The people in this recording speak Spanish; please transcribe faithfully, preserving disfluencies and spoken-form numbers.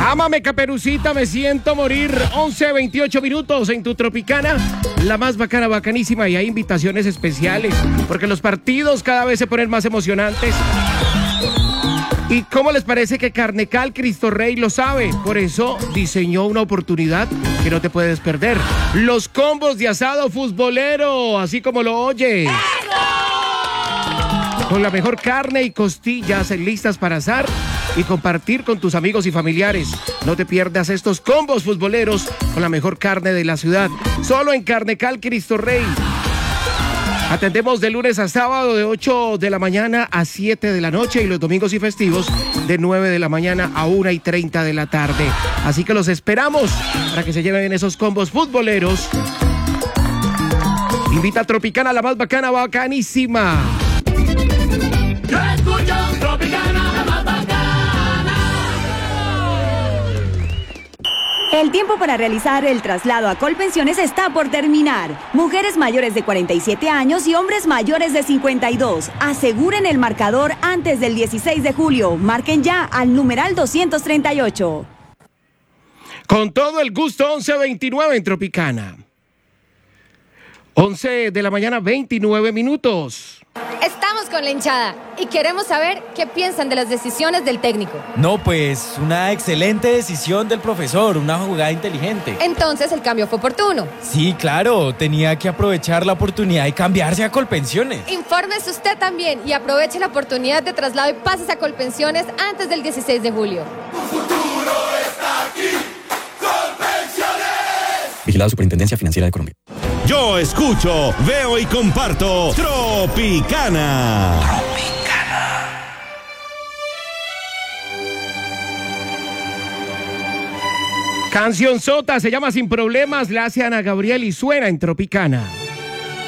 Ámame, Caperucita, me siento morir. once, veintiocho minutos en tu Tropicana, la más bacana, bacanísima, y hay invitaciones especiales, porque los partidos cada vez se ponen más emocionantes. ¿Y cómo les parece que Carnecal Cristo Rey lo sabe? Por eso diseñó una oportunidad que no te puedes perder. Los combos de asado futbolero, así como lo oyes. Con la mejor carne y costillas listas para asar y compartir con tus amigos y familiares. No te pierdas estos combos futboleros con la mejor carne de la ciudad. Solo en Carnecal Cristo Rey. Atendemos de lunes a sábado de ocho de la mañana a siete de la noche y los domingos y festivos de nueve de la mañana a una y treinta de la tarde. Así que los esperamos para que se lleven esos combos futboleros. Invita a Tropicana, la más bacana, bacanísima. Yo escucho Tropicana, la más bacana. El tiempo para realizar el traslado a Colpensiones está por terminar. Mujeres mayores de cuarenta y siete años y hombres mayores de cincuenta y dos. Aseguren el marcador antes del dieciséis de julio. Marquen ya al numeral doscientos treinta y ocho. Con todo el gusto, once veintinueve en Tropicana. once de la mañana, veintinueve minutos. Estamos con la hinchada y queremos saber qué piensan de las decisiones del técnico. No, pues una excelente decisión del profesor, una jugada inteligente. Entonces el cambio fue oportuno. Sí, claro, tenía que aprovechar la oportunidad y cambiarse a Colpensiones. Infórmese usted también y aproveche la oportunidad de traslado y pases a Colpensiones antes del dieciséis de julio. Tu futuro está aquí, Colpensiones. Vigilado Superintendencia Financiera de Colombia. Yo escucho, veo y comparto Tropicana. Tropicana. Canción sota, se llama Sin Problemas, la hace Ana Gabriel y suena en Tropicana.